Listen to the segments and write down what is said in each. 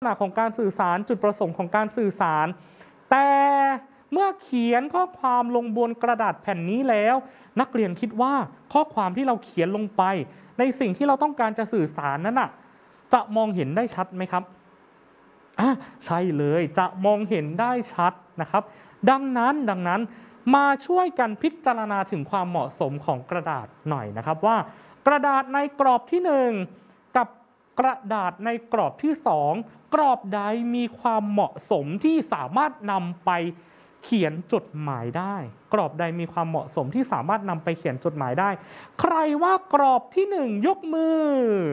ษณะของการสื่อสารจุดประสงค์ของการสื่อสารแต่เมื่อเขียนข้อความลงบนกระดาษแผ่นนี้แล้วนักเรียนคิดว่าข้อความที่เราเขียนลงไปในสิ่งที่เราต้องการจะสื่อสารนั้นจะมองเห็นได้ชัดไหมครับใช่เลยจะมองเห็นได้ชัดนะครับดังนั้นมาช่วยกันพิจารณาถึงความเหมาะสมของกระดาษหน่อยนะครับว่ากระดาษในกรอบที่1กับกระดาษในกรอบที่2กรอบใดมีความเหมาะสมที่สามารถนำไปเขียนจดหมายได้กรอบใดมีความเหมาะสมที่สามารถนำไปเขียนจดหมายได้ใครว่ากรอบที่1ยกมือ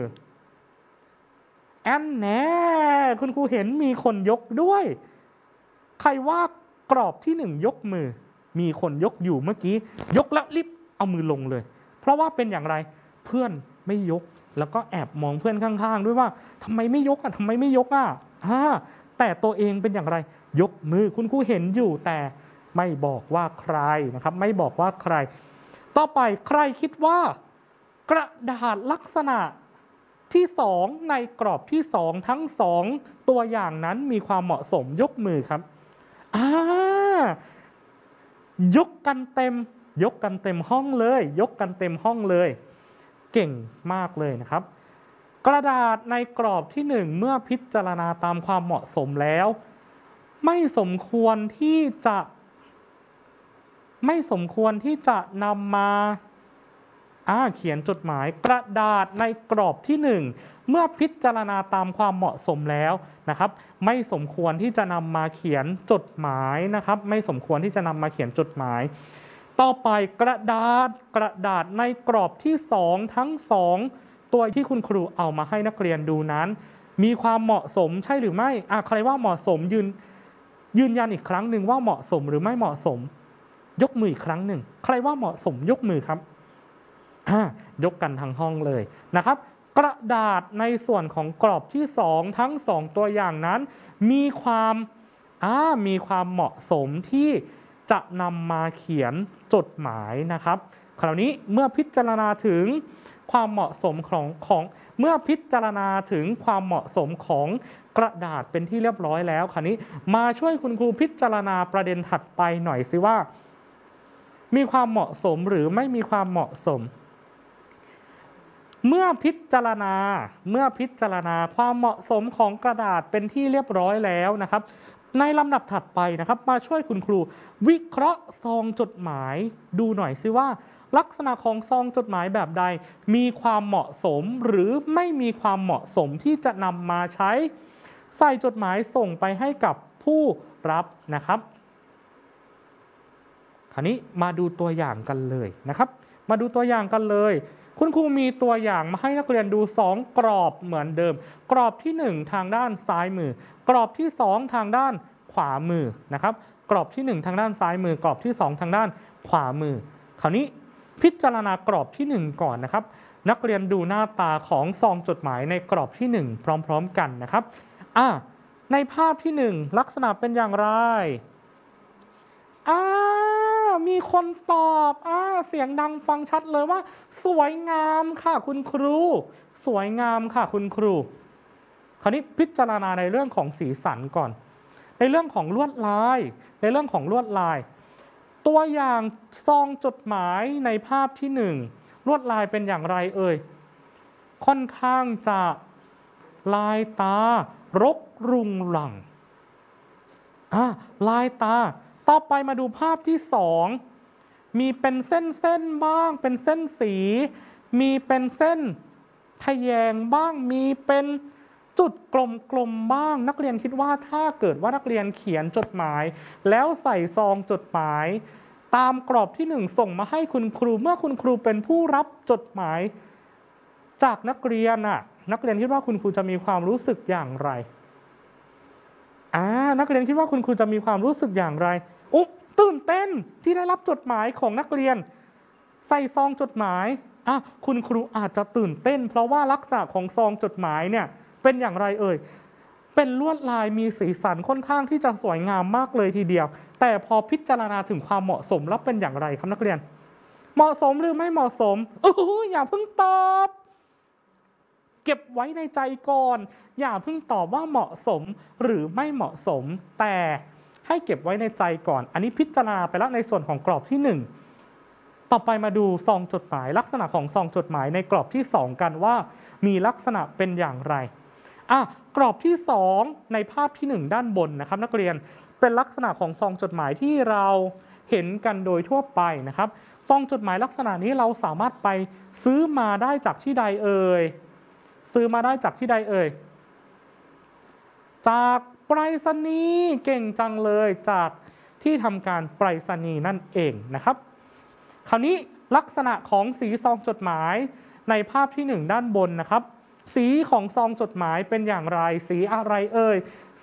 แน่คุณครูเห็นมีคนยกด้วยใครว่ากรอบที่1ยกมือมีคนยกอยู่เมื่อกี้ยกแล้วรีบเอามือลงเลยเพราะว่าเป็นอย่างไรเพื่อนไม่ยกแล้วก็แอบมองเพื่อนข้างๆด้วยว่าทำไมไม่ยกทำไมไม่ยกแต่ตัวเองเป็นอย่างไรยกมือคุณครูเห็นอยู่แต่ไม่บอกว่าใครนะครับไม่บอกว่าใครต่อไปใครคิดว่ากระดาษลักษณะที่2ในกรอบที่2ทั้ง2ตัวอย่างนั้นมีความเหมาะสมยกมือครับยกกันเต็มห้องเลยยกกันเต็มห้องเลยเก่งมากเลยนะครับกระดาษในกรอบที่1เมื่อพิจารณาตามความเหมาะสมแล้วไม่สมควรที่จะนำมาเขียนจดหมายกระดาษในกรอบที่1เมื่อพิจารณาตามความเหมาะสมแล้วนะครับไม่สมควรที่จะนำมาเขียนจดหมายนะครับไม่สมควรที่จะนำมาเขียนจดหมายต่อไปกระดาษในกรอบที่2ทั้ง2ตัวที่คุณครูเอามาให้นักเรียนดูนั้นมีความเหมาะสมใช่หรือไม่ใครว่าเหมาะสมยืนยันอีกครั้งหนึ่งว่าเหมาะสมหรือไม่เหมาะสมยกมืออีกครั้งหนึ่งใครว่าเหมาะสมยกมือครับยกกันทั้งห้องเลยนะครับกระดาษในส่วนของกรอบที่2ทั้ง2ตัวอย่างนั้นมีความเหมาะสมที่จะนำมาเขียนจดหมายนะครับคราวนี้เมื่อพิจารณาถึงความเหมาะสมของเมื่อพิจารณาถึงความเหมาะสมของกระดาษเป็นที่เรียบร้อยแล้วคราวนี้มาช่วยคุณครูพิจารณาประเด็นถัดไปหน่อยสิว่ามีความเหมาะสมหรือไม่มีความเหมาะสมเมื่อพิจารณาความเหมาะสมของกระดาษเป็นที่เรียบร้อยแล้วนะครับในลำดับถัดไปนะครับมาช่วยคุณครูวิเคราะห์ซองจดหมายดูหน่อยสิว่าลักษณะของซองจดหมายแบบใดมีความเหมาะสมหรือไม่มีความเหมาะสมที่จะนำมาใช้ใส่จดหมายส่งไปให้กับผู้รับนะครับคราวนี้มาดูตัวอย่างกันเลยนะครับมาดูตัวอย่างกันเลยคุณครูมีตัวอย่างมาให้นักเรียนดู2กรอบเหมือนเดิมกรอบที่1ทางด้านซ้ายมือกรอบที่2ทางด้านขวามือนะครับกรอบที่1ทางด้านซ้ายมือกรอบที่2ทางด้านขวามือคราวนี้พิจารณากรอบที่1ก่อนนะครับนักเรียนดูหน้าตาของซองจดหมายในกรอบที่1พร้อมๆกันนะครับในภาพที่1ลักษณะเป็นอย่างไรมีคนตอบเสียงดังฟังชัดเลยว่าสวยงามค่ะคุณครูสวยงามค่ะคุณครูคราวนี้พิจารณาในเรื่องของสีสันก่อนในเรื่องของลวดลายตัวอย่างซองจดหมายในภาพที่1ลวดลายเป็นอย่างไรค่อนข้างจะลายตารกรุงรังลายตาต่อไปมาดูภาพที่2มีเป็นเส้นบ้างเป็นเส้นสีมีเป็นเส้นทะแยงบ้างมีเป็นจุดกลมๆบ้างนักเรียนคิดว่าถ้าเกิดว่านักเรียนเขียนจดหมายแล้วใส่ซองจดหมายตามกรอบที่1ส่งมาให้คุณครูเมื่อคุณครูเป็นผู้รับจดหมายจากนักเรียนนักเรียนคิดว่าคุณครูจะมีความรู้สึกอย่างไรนักเรียนคิดว่าคุณครูจะมีความรู้สึกอย่างไรตื่นเต้นที่ได้รับจดหมายของนักเรียนใส่ซองจดหมายคุณครูอาจจะตื่นเต้นเพราะว่าลักษณะของซองจดหมายเนี่ยเป็นอย่างไรเป็นลวดลายมีสีสันค่อนข้างที่จะสวยงามมากเลยทีเดียวแต่พอพิจารณาถึงความเหมาะสมแล้วเป็นอย่างไรครับนักเรียนเหมาะสมหรือไม่เหมาะสมอย่าเพิ่งตอบเก็บไว้ในใจก่อนอย่าเพิ่งตอบว่าเหมาะสมหรือไม่เหมาะสมแต่ให้เก็บไว้ในใจก่อนอันนี้พิจารณาไปแล้วในส่วนของกรอบที่1ต่อไปมาดูซองจดหมายลักษณะของซองจดหมายในกรอบที่2กันว่ามีลักษณะเป็นอย่างไรกรอบที่2ในภาพที่1ด้านบนนะครับนักเรียนเป็นลักษณะของซองจดหมายที่เราเห็นกันโดยทั่วไปนะครับซองจดหมายลักษณะนี้เราสามารถไปซื้อมาได้จากที่ใดเอ่ยซื้อมาได้จากที่ใดเอ่ยจากไปรษณีย์เก่งจังเลยจากที่ทำการไปรษณีย์นั่นเองนะครับคราวนี้ลักษณะของสีซองจดหมายในภาพที่1ด้านบนนะครับสีของซองจดหมายเป็นอย่างไรสีอะไรเอ่ย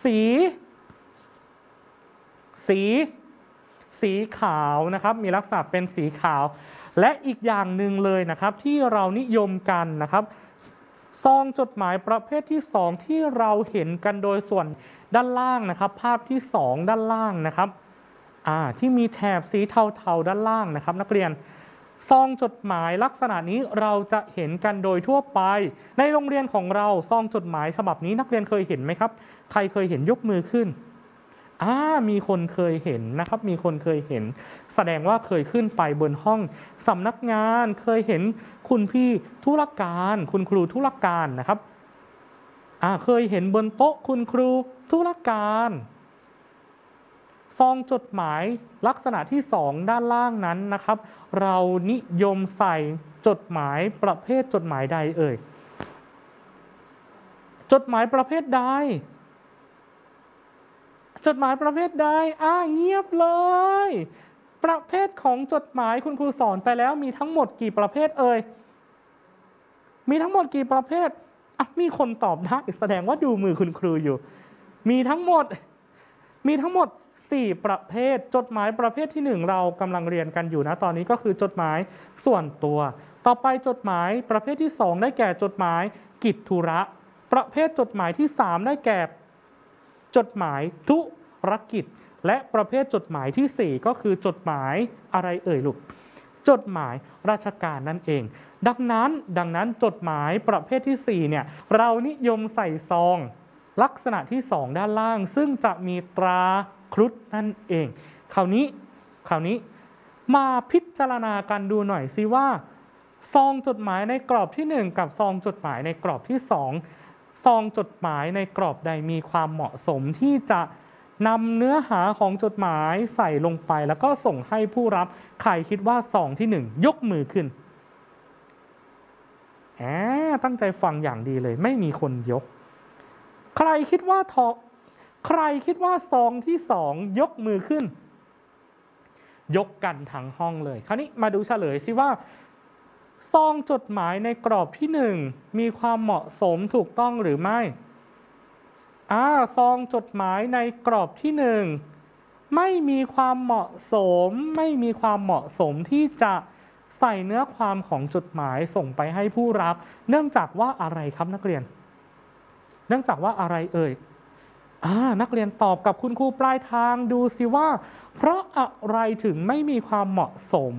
สีขาวนะครับมีลักษณะเป็นสีขาวและอีกอย่างหนึ่งเลยนะครับที่เรานิยมกันนะครับซองจดหมายประเภทที่2ที่เราเห็นกันโดยส่วนด้านล่างนะครับภาพที่2ด้านล่างนะครับที่มีแถบสีเทาๆด้านล่างนะครับนักเรียนซองจดหมายลักษณะนี้เราจะเห็นกันโดยทั่วไปในโรงเรียนของเราซองจดหมายฉบับนี้นักเรียนเคยเห็นไหมครับใครเคยเห็นยกมือขึ้นมีคนเคยเห็นนะครับมีคนเคยเห็นแสดงว่าเคยขึ้นไปบนห้องสำนักงานเคยเห็นคุณพี่ธุรการคุณครูธุรการนะครับเคยเห็นบนโต๊ะคุณครูธุรการซองจดหมายลักษณะที่2ด้านล่างนั้นนะครับเรานิยมใส่จดหมายประเภทจดหมายใดเอ่ยจดหมายประเภทใดจดหมายประเภทใดเงียบเลยประเภทของจดหมายคุณครูสอนไปแล้วมีทั้งหมดกี่ประเภทเอ่ยมีทั้งหมดกี่ประเภทมีคนตอบได้แสดงว่าดูมือคุณครูอยู่มีทั้งหมด4ประเภทจดหมายประเภทที่1เรากำลังเรียนกันอยู่นะตอนนี้ก็คือจดหมายส่วนตัวต่อไปจดหมายประเภทที่2ได้แก่จดหมายกิจธุระประเภทจดหมายที่3ได้แก่จดหมายธุรกิจและประเภทจดหมายที่4ก็คือจดหมายอะไรเอ่ยลูกจดหมายราชการนั่นเองดังนั้นจดหมายประเภทที่4เนี่ยเรานิยมใส่ซองลักษณะที่2ด้านล่างซึ่งจะมีตราครุฑนั่นเองคราวนี้มาพิจารณากันดูหน่อยสิว่าซองจดหมายในกรอบที่1กับซองจดหมายในกรอบที่2ซองจดหมายในกรอบใดมีความเหมาะสมที่จะนำเนื้อหาของจดหมายใส่ลงไปแล้วก็ส่งให้ผู้รับใครคิดว่าซองที่1ยกมือขึ้นตั้งใจฟังอย่างดีเลยไม่มีคนยกใครคิดว่าซองที่2ยกมือขึ้นยกกันทั้งห้องเลยคราวนี้มาดูเฉลยสิว่าซองจดหมายในกรอบที่1มีความเหมาะสมถูกต้องหรือไม่ซองจดหมายในกรอบที่1ไม่มีความเหมาะสมที่จะใส่เนื้อความของจดหมายส่งไปให้ผู้รับเนื่องจากว่าอะไรครับนักเรียนเนื่องจากว่าอะไรเอ่ยนักเรียนตอบกับคุณครูปลายทางดูสิว่าเพราะอะไรถึงไม่มีความเหมาะสม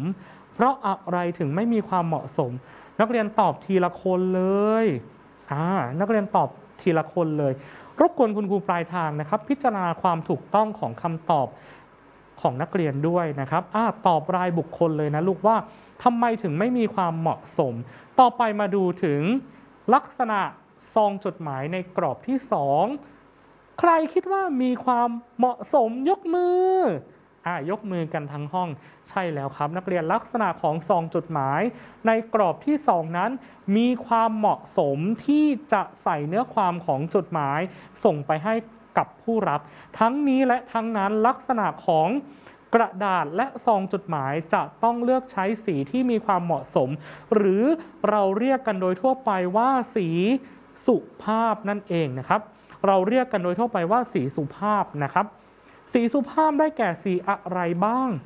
นักเรียนตอบทีละคนเลยนักเรียนตอบทีละคนเลยรบกวนคุณครูปลายทางนะครับพิจารณาความถูกต้องของคำตอบของนักเรียนด้วยนะครับตอบรายบุคคลเลยนะลูกว่าทำไมถึงไม่มีความเหมาะสมต่อไปมาดูถึงลักษณะซองจดหมายในกรอบที่2ใครคิดว่ามีความเหมาะสมยกมือยกมือกันทั้งห้องใช่แล้วครับนักเรียนลักษณะของซองจดหมายในกรอบที่2นั้นมีความเหมาะสมที่จะใส่เนื้อความของจดหมายส่งไปให้กับผู้รับทั้งนี้และทั้งนั้นลักษณะของกระดาษและซองจดหมายจะต้องเลือกใช้สีที่มีความเหมาะสมหรือเราเรียกกันโดยทั่วไปว่าสีสุภาพนั่นเองนะครับเราเรียกกันโดยทั่วไปว่าสีสุภาพนะครับสีสุภาพได้แก่สีอะไรบ้าง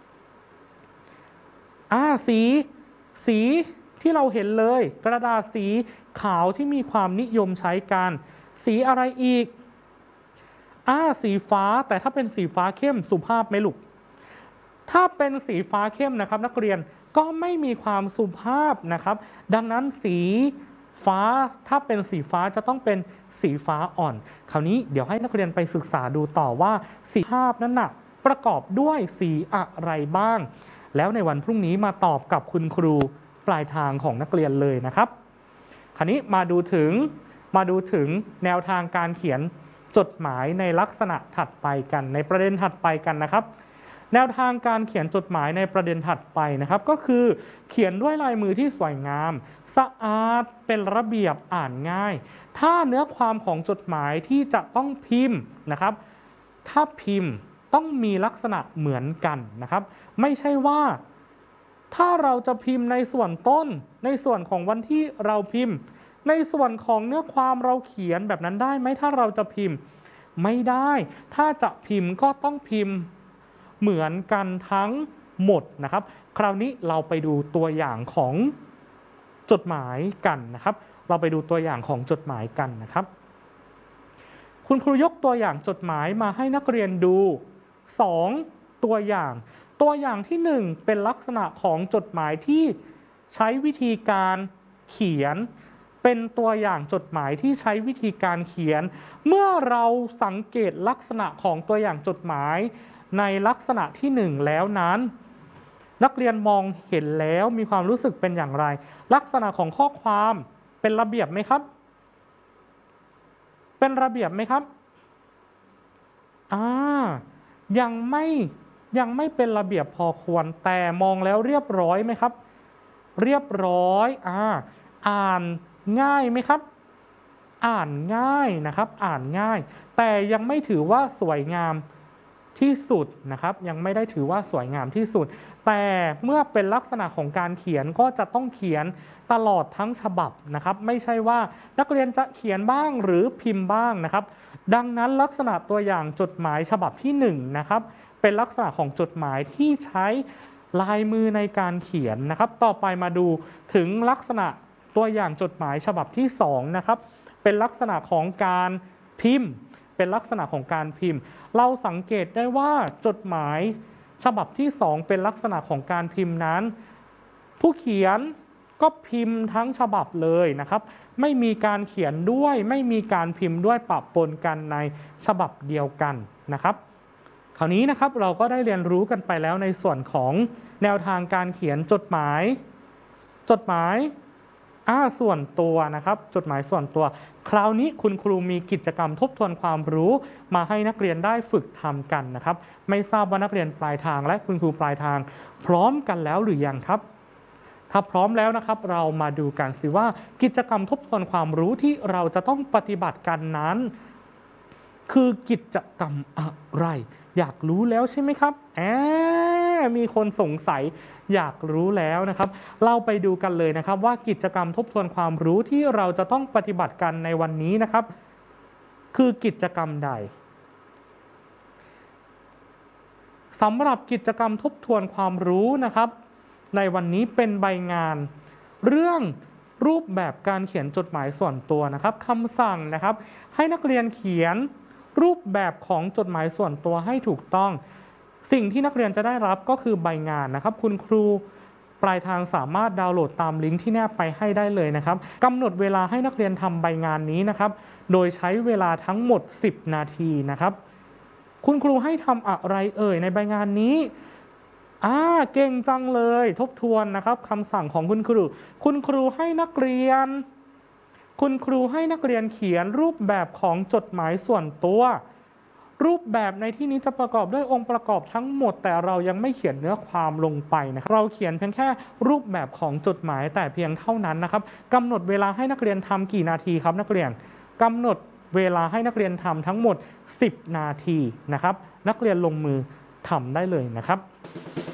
สีที่เราเห็นเลยกระดาษสีขาวที่มีความนิยมใช้กันสีอะไรอีกสีฟ้าแต่ถ้าเป็นสีฟ้าเข้มสุภาพไหมลูกถ้าเป็นสีฟ้าเข้มนะครับนักเรียนก็ไม่มีความสุภาพนะครับดังนั้นสีฟ้าถ้าเป็นสีฟ้าจะต้องเป็นสีฟ้าอ่อนคราวนี้เดี๋ยวให้นักเรียนไปศึกษาดูต่อว่าสีภาพนั้นนะประกอบด้วยสีอะไรบ้างแล้วในวันพรุ่งนี้มาตอบกับคุณครูปลายทางของนักเรียนเลยนะครับคราวนี้มาดูถึงแนวทางการเขียนจดหมายในลักษณะถัดไปกันในประเด็นถัดไปกันนะครับแนวทางการเขียนจดหมายในประเด็นถัดไปนะครับก็คือเขียนด้วยลายมือที่สวยงามสะอาดเป็นระเบียบอ่านง่ายถ้าเนื้อความของจดหมายที่จะต้องพิมพ์นะครับถ้าพิมพ์ต้องมีลักษณะเหมือนกันนะครับไม่ใช่ว่าถ้าเราจะพิมพ์ในส่วนต้นในส่วนของวันที่เราพิมพ์ในส่วนของเนื้อความเราเขียนแบบนั้นได้ไหมถ้าเราจะพิมพ์ไม่ได้ถ้าจะพิมพ์ก็ต้องพิมพ์เหมือนกันทั้งหมดนะครับคราวนี้เราไปดูตัวอย่างของจดหมายกันนะครับเราไปดูตัวอย่างของจดหมายกันนะครับคุณครูยกตัวอย่างจดหมายมาให้นักเรียนดู2ตัวอย่างที่1เป็นลักษณะของจดหมายที่ใช้วิธีการเขียนเป็นตัวอย่างจดหมายที่ใช้วิธีการเขียนเมื่อเราสังเกตลักษณะของตัวอย่างจดหมายในลักษณะที่1แล้วนั้นนักเรียนมองเห็นแล้วมีความรู้สึกเป็นอย่างไรลักษณะของข้อความเป็นระเบียบไหมครับเป็นระเบียบไหมครับยังไม่เป็นระเบียบพอควรแต่มองแล้วเรียบร้อยไหมครับเรียบร้อยอ่านง่ายไหมครับอ่านง่ายนะครับอ่านง่ายแต่ยังไม่ถือว่าสวยงามที่สุดนะครับยังไม่ได้ถือว่าสวยงามที่สุดแต่เมื่อเป็นลักษณะของการเขียนก็จะต้องเขียนตลอดทั้งฉบับนะครับไม่ใช่ว่านักเรียนจะเขียนบ้างหรือพิมพ์บ้างนะครับดังนั้นลักษณะตัวอย่างจดหมายฉบับที่1นะครับเป็นลักษณะของจดหมายที่ใช้ลายมือในการเขียนนะครับต่อไปมาดูถึงลักษณะตัวอย่างจดหมายฉบับที่2นะครับเป็นลักษณะของการพิมพ์เป็นลักษณะของการพิมพ์เราสังเกตได้ว่าจดหมายฉบับที่2เป็นลักษณะของการพิมพ์นั้นผู้เขียนก็พิมพ์ทั้งฉบับเลยนะครับไม่มีการเขียนด้วยไม่มีการพิมพ์ด้วยปะปนกันในฉบับเดียวกันนะครับคราวนี้นะครับเราก็ได้เรียนรู้กันไปแล้วในส่วนของแนวทางการเขียนจดหมายส่วนตัวนะครับจดหมายส่วนตัวคราวนี้คุณครูมีกิจกรรมทบทวนความรู้มาให้นักเรียนได้ฝึกทำกันนะครับไม่ทราบว่านักเรียนปลายทางและคุณครูปลายทางพร้อมกันแล้วหรือยังครับถ้าพร้อมแล้วนะครับเรามาดูกันสิว่ากิจกรรมทบทวนความรู้ที่เราจะต้องปฏิบัติกันนั้นคือกิจกรรมอะไรอยากรู้แล้วใช่ไหมครับมีคนสงสัยอยากรู้แล้วนะครับเราไปดูกันเลยนะครับว่ากิจกรรมทบทวนความรู้ที่เราจะต้องปฏิบัติกันในวันนี้นะครับคือกิจกรรมใดสำหรับกิจกรรมทบทวนความรู้นะครับในวันนี้เป็นใบงานเรื่องรูปแบบการเขียนจดหมายส่วนตัวนะครับคำสั่งนะครับให้นักเรียนเขียนรูปแบบของจดหมายส่วนตัวให้ถูกต้องสิ่งที่นักเรียนจะได้รับก็คือใบงานนะครับคุณครูปลายทางสามารถดาวน์โหลดตามลิงก์ที่แนบไปให้ได้เลยนะครับกำหนดเวลาให้นักเรียนทำใบงานนี้นะครับโดยใช้เวลาทั้งหมด10นาทีนะครับคุณครูให้ทำอะไรในใบงานนี้เก่งจังเลยทบทวนนะครับคำสั่งของคุณครูให้นักเรียนเขียนรูปแบบของจดหมายส่วนตัวรูปแบบในที่นี้จะประกอบด้วยองค์ประกอบทั้งหมดแต่เรายังไม่เขียนเนื้อความลงไปนะครับเราเขียนเพียงแค่รูปแบบของจดหมายแต่เพียงเท่านั้นนะครับกำหนดเวลาให้นักเรียนทำกี่นาทีครับนักเรียนกำหนดเวลาให้นักเรียนทำทั้งหมด10นาทีนะครับนักเรียนลงมือทำได้เลยนะครับ